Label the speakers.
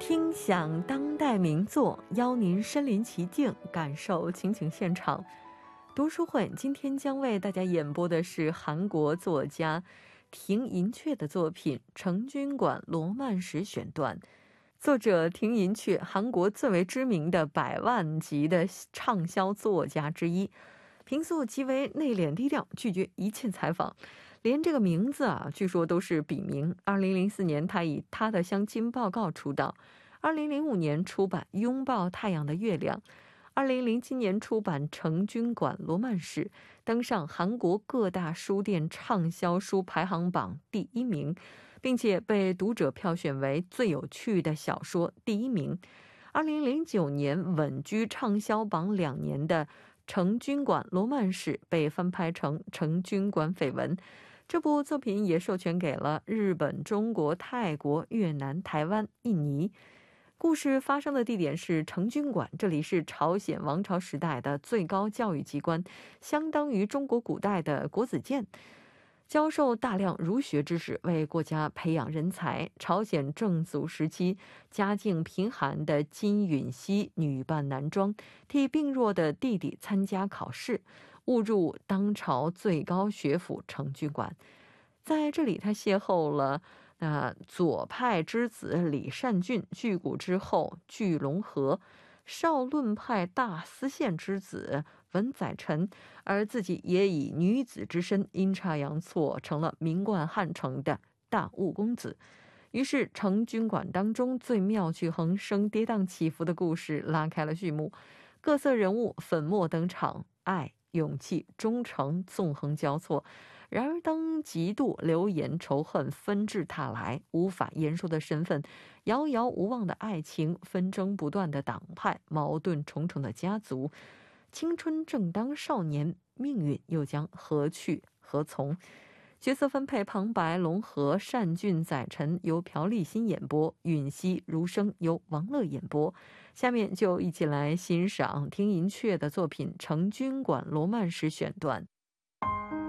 Speaker 1: 听响当代名作，邀您身临其境，感受情景现场。读书会今天将为大家演播的是韩国作家亭银雀的作品《成均馆罗曼史》选段。作者亭银雀，韩国最为知名的100万级的畅销作家之一，平素极为内敛低调，拒绝一切采访，连这个名字据说都是笔名。2004年，他以《他的相亲报告》出道，2005年出版《拥抱太阳的月亮》，2007年出版《成均馆罗曼史》，登上韩国各大书店畅销书排行榜第1名，并且被读者票选为最有趣的小说第1名。2009年稳居畅销榜2年的《成均馆罗曼史》被翻拍成《成均馆绯闻》。这部作品也授权给了日本、中国、泰国、越南、台湾、印尼。故事发生的地点是成均馆，这里是朝鲜王朝时代的最高教育机关，相当于中国古代的国子监，教授大量儒学知识，为国家培养人才。朝鲜正祖时期，家境贫寒的金允熙女扮男装，替病弱的弟弟参加考试，误入当朝最高学府成均馆。在这里，他邂逅了左派之子李善均、巨骨之后巨龙河、少论派大司宪之子文载臣，而自己也以女子之身阴差阳错成了名冠汉城的大务公子。于是成均馆当中最妙趣横生、跌宕起伏的故事拉开了序幕，各色人物粉墨登场，爱、勇气、忠诚纵横交错。然而当嫉妒、流言、仇恨纷至沓来，无法言说的身份，遥遥无望的爱情，纷争不断的党派，矛盾重重的家族，青春正当少年，命运又将何去何从？角色分配：旁白龙河、善均、载臣由朴立新演播，允熙、如生由王乐演播。下面就一起来欣赏亭银雀的作品《成均馆罗曼史》选段。